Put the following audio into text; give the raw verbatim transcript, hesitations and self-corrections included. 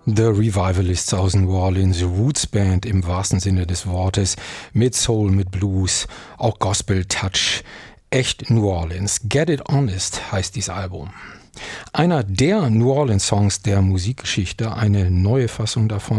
The Revivalists aus New Orleans, Roots Band im wahrsten Sinne des Wortes, mit Soul, mit Blues, auch Gospel Touch, echt New Orleans. Get It Honest heißt dieses Album. Einer der New Orleans Songs der Musikgeschichte, eine neue Fassung davon